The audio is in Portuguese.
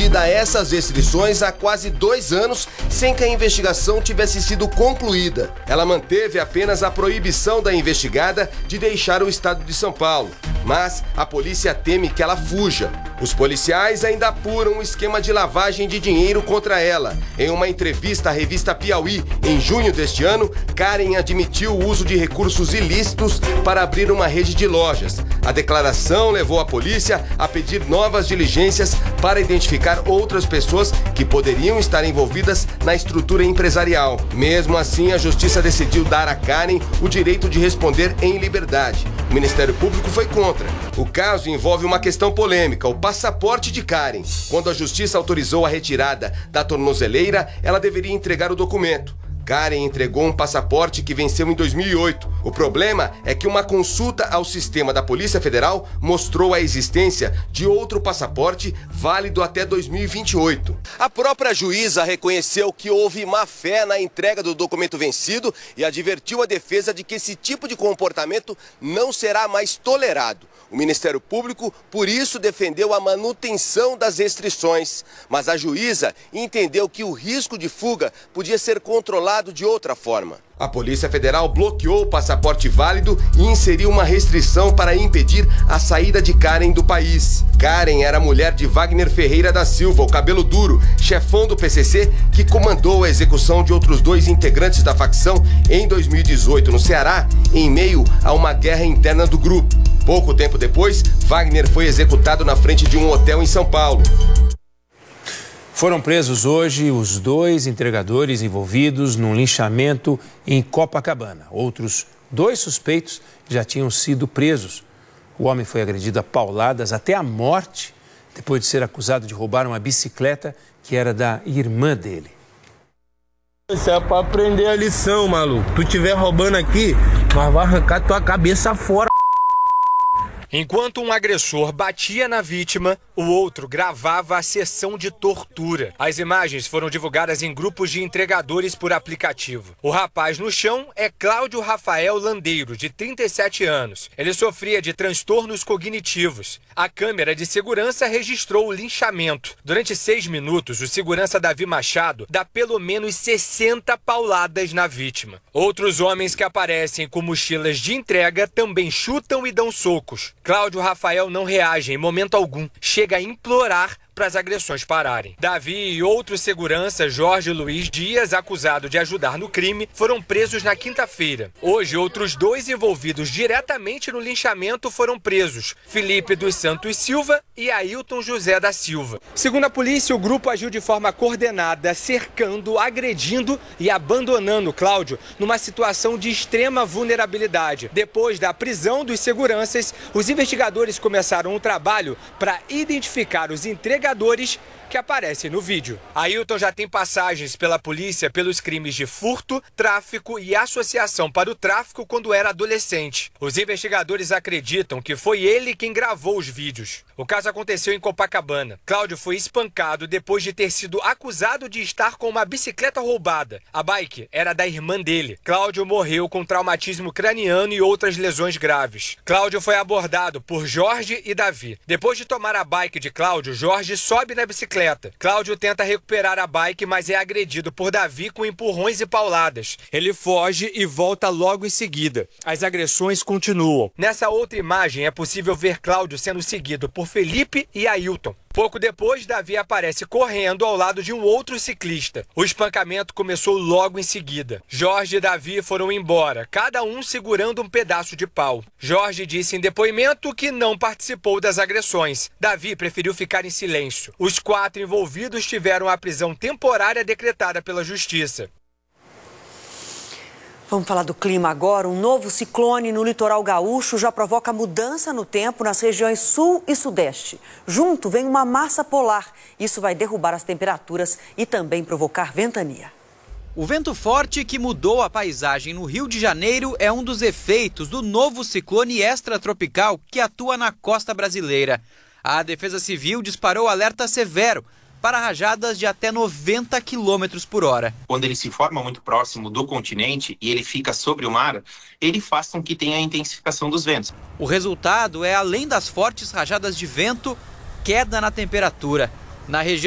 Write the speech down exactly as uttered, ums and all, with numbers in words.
submetida a essas restrições há quase dois anos, sem que a investigação tivesse sido concluída. Ela manteve apenas a proibição da investigada de deixar o estado de São Paulo, mas a polícia teme que ela fuja. Os policiais ainda apuram um esquema de lavagem de dinheiro contra ela. Em uma entrevista à revista Piauí, em junho deste ano, Karen admitiu o uso de recursos ilícitos para abrir uma rede de lojas. A declaração levou a polícia a pedir novas diligências para identificar outras pessoas que poderiam estar envolvidas na estrutura empresarial. Mesmo assim, a justiça decidiu dar a Karen o direito de responder em liberdade. O Ministério Público foi contra. O caso envolve uma questão polêmica, o passaporte de Karen. Quando a justiça autorizou a retirada da tornozeleira, ela deveria entregar o documento. Karen entregou um passaporte que venceu em dois mil e oito. O problema é que uma consulta ao sistema da Polícia Federal mostrou a existência de outro passaporte válido até dois mil e vinte e oito. A própria juíza reconheceu que houve má-fé na entrega do documento vencido e advertiu a defesa de que esse tipo de comportamento não será mais tolerado. O Ministério Público, por isso, defendeu a manutenção das restrições, mas a juíza entendeu que o risco de fuga podia ser controlado de outra forma. A Polícia Federal bloqueou o passaporte válido e inseriu uma restrição para impedir a saída de Karen do país. Karen era mulher de Wagner Ferreira da Silva, o cabelo duro, chefão do P C C, que comandou a execução de outros dois integrantes da facção em dois mil e dezoito no Ceará, em meio a uma guerra interna do grupo. Pouco tempo depois, Wagner foi executado na frente de um hotel em São Paulo. Foram presos hoje os dois entregadores envolvidos num linchamento em Copacabana. Outros dois suspeitos já tinham sido presos. O homem foi agredido a pauladas até a morte, depois de ser acusado de roubar uma bicicleta que era da irmã dele. Isso é pra aprender a lição, maluco. Tu estiver roubando aqui, nós vai arrancar tua cabeça fora. Enquanto um agressor batia na vítima, o outro gravava a sessão de tortura. As imagens foram divulgadas em grupos de entregadores por aplicativo. O rapaz no chão é Cláudio Rafael Landeiro, de trinta e sete anos. Ele sofria de transtornos cognitivos. A câmera de segurança registrou o linchamento. Durante seis minutos, o segurança Davi Machado dá pelo menos sessenta pauladas na vítima. Outros homens que aparecem com mochilas de entrega também chutam e dão socos. Cláudio Rafael não reage em momento algum, chega a implorar para as agressões pararem. Davi e outro segurança, Jorge Luiz Dias, acusado de ajudar no crime, foram presos na quinta-feira. Hoje, outros dois envolvidos diretamente no linchamento foram presos, Felipe dos Santos Silva e Ailton José da Silva. Segundo a polícia, o grupo agiu de forma coordenada, cercando, agredindo e abandonando Cláudio numa situação de extrema vulnerabilidade. Depois da prisão dos seguranças, os investigadores começaram um trabalho para identificar os entregadores que aparecem no vídeo. Ailton já tem passagens pela polícia pelos crimes de furto, tráfico e associação para o tráfico quando era adolescente. Os investigadores acreditam que foi ele quem gravou os vídeos. O caso aconteceu em Copacabana. Cláudio foi espancado depois de ter sido acusado de estar com uma bicicleta roubada. A bike era da irmã dele. Cláudio morreu com traumatismo craniano e outras lesões graves. Cláudio foi abordado por Jorge e Davi. Depois de tomar a bike de Cláudio, Jorge sobe na bicicleta. Cláudio tenta recuperar a bike, mas é agredido por Davi com empurrões e pauladas. Ele foge e volta logo em seguida. As agressões continuam. Nessa outra imagem é possível ver Cláudio sendo seguido por Felipe e Ailton. Pouco depois, Davi aparece correndo ao lado de um outro ciclista. O espancamento começou logo em seguida. Jorge e Davi foram embora, cada um segurando um pedaço de pau. Jorge disse em depoimento que não participou das agressões. Davi preferiu ficar em silêncio. Os quatro envolvidos tiveram a prisão temporária decretada pela Justiça. Vamos falar do clima agora. Um novo ciclone no litoral gaúcho já provoca mudança no tempo nas regiões sul e sudeste. Junto vem uma massa polar. Isso vai derrubar as temperaturas e também provocar ventania. O vento forte que mudou a paisagem no Rio de Janeiro é um dos efeitos do novo ciclone extratropical que atua na costa brasileira. A Defesa Civil disparou alerta severo para rajadas de até noventa quilômetros por hora. Quando ele se forma muito próximo do continente e ele fica sobre o mar, ele faz com que tenha a intensificação dos ventos. O resultado é, além das fortes rajadas de vento, queda na temperatura. Na região